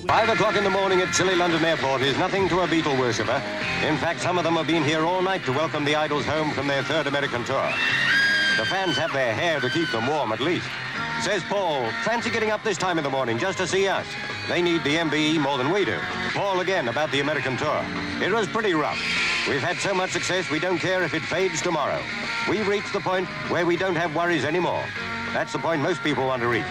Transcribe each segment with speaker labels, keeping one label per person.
Speaker 1: 5 o'clock in the morning at chilly London Airport is nothing to a Beatle worshipper. In fact, some of them have been here all night to welcome the Idols home from their third American tour. The fans have their hair to keep them warm, at least. Says Paul, fancy getting up this time in the morning just to see us. They need the MBE more than we do. Paul again about the American tour. It was pretty rough. We've had so much success we don't care if it fades tomorrow. We've reached the point where we don't have worries anymore. That's the point most people want to reach.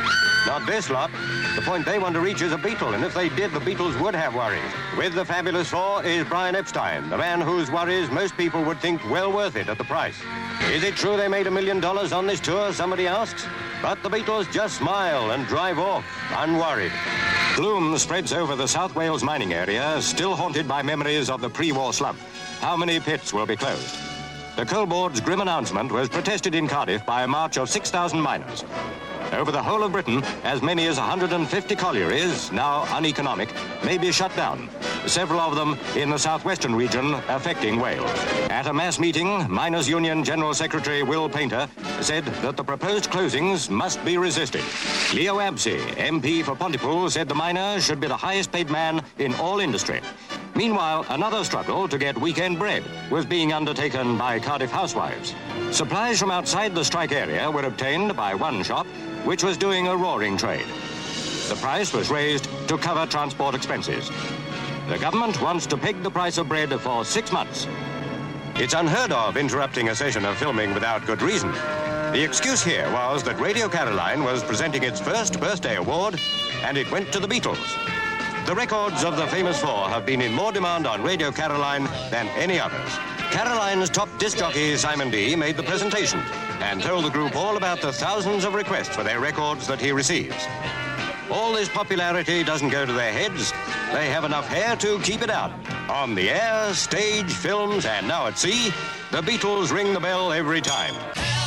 Speaker 1: Not this lot. The point they want to reach is a Beatle, and if they did, the Beatles would have worries. With the Fabulous Four is Brian Epstein, the man whose worries most people would think well worth it at the price. Is it true they made $1 million on this tour, somebody asks? But the Beatles just smile and drive off, unworried. Gloom spreads over the South Wales mining area, still haunted by memories of the pre-war slump. How many pits will be closed? The Coal Board's grim announcement was protested in Cardiff by a march of 6,000 miners. Over the whole of Britain, as many as 150 collieries, now uneconomic, may be shut down, several of them in the southwestern region affecting Wales. At a mass meeting, Miners' Union General Secretary Will Painter said that the proposed closings must be resisted. Leo Absey, MP for Pontypool, said the miner should be the highest paid man in all industry. Meanwhile, another struggle to get weekend bread was being undertaken by Cardiff housewives. Supplies from outside the strike area were obtained by one shop, which was doing a roaring trade. The price was raised to cover transport expenses. The government wants to peg the price of bread for 6 months. It's unheard of interrupting a session of filming without good reason. The excuse here was that Radio Caroline was presenting its first birthday award, and it went to the Beatles. The records of the famous four have been in more demand on Radio Caroline than any others. Caroline's top disc jockey, Simon D., made the presentation and told the group all about the thousands of requests for their records that he receives. All this popularity doesn't go to their heads. They have enough hair to keep it out. On the air, stage, films, and now at sea, the Beatles ring the bell every time.